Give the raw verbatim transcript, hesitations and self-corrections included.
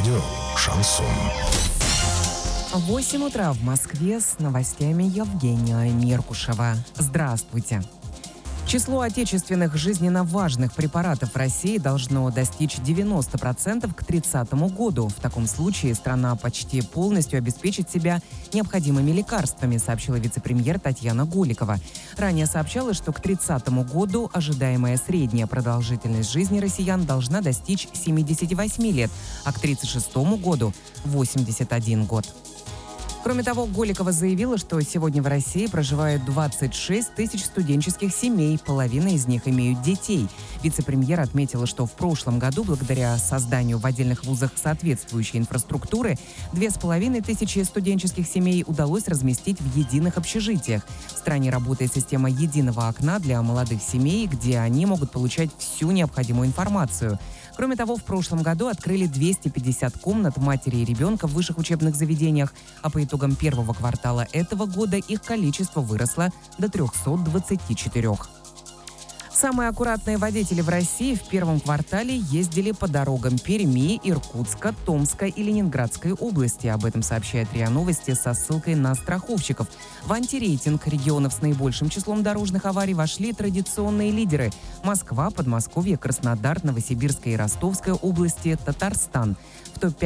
Радио «Шансон». восемь утра в Москве, с новостями Евгения Меркушева. Здравствуйте. Число отечественных жизненно важных препаратов в России должно достичь девяноста процентов к тридцатому году. В таком случае страна почти полностью обеспечит себя необходимыми лекарствами, сообщила вице-премьер Татьяна Голикова. Ранее сообщалось, что к тридцатому году ожидаемая средняя продолжительность жизни россиян должна достичь семидесяти восьми лет, а к тридцать шестому году – восемьдесят один год. Кроме того, Голикова заявила, что сегодня в России проживают двадцать шесть тысяч студенческих семей, половина из них имеют детей. Вице-премьер отметила, что в прошлом году, благодаря созданию в отдельных вузах соответствующей инфраструктуры, две с половиной тысячи студенческих семей удалось разместить в единых общежитиях. В стране работает система единого окна для молодых семей, где они могут получать всю необходимую информацию. Кроме того, в прошлом году открыли двести пятьдесят комнат матери и ребенка в высших учебных заведениях, а по итогам первого квартала этого года их количество выросло до трехсот двадцати четырёх. Самые аккуратные водители в России в первом квартале ездили по дорогам Перми, Иркутска, Томска и Ленинградской области. Об этом сообщает РИА Новости со ссылкой на страховщиков. В антирейтинг регионов с наибольшим числом дорожных аварий вошли традиционные лидеры – Москва, Подмосковье, Краснодар, Новосибирская и Ростовская области, Татарстан. В топ пять